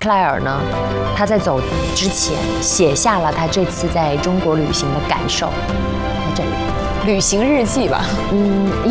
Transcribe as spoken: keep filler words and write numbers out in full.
莱尔呢，他在走之前写下了他这次在中国旅行的感受，在这里， 旅行日记吧。 嗯。